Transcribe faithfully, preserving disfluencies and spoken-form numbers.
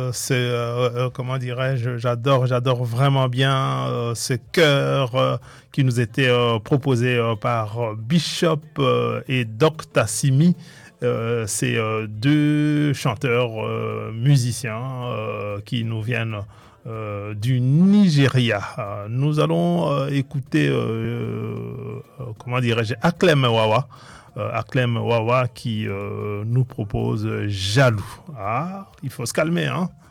euh, c'est euh, euh, comment dirais-je, j'adore, j'adore vraiment bien euh, ce chœur euh, qui nous était euh, proposé euh, par euh, Bishop euh, et Doc Tassimi. Euh, c'est euh, deux chanteurs euh, musiciens euh, qui nous viennent euh, du Nigeria. Euh, nous allons euh, écouter, euh, euh, comment dirais-je, Aklem Wawa. Euh, Aklem Wawa qui euh, nous propose Jaloux. Ah, il faut se calmer, hein.